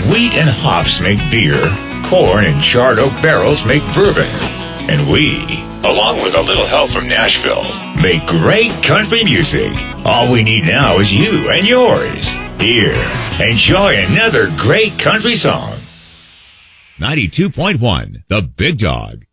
Wheat and hops make beer. Corn and charred oak barrels make bourbon. And we, along with a little help from Nashville, make great country music. All we need now is you and yours. Here, enjoy another great country song. 92.1, The Big Dog.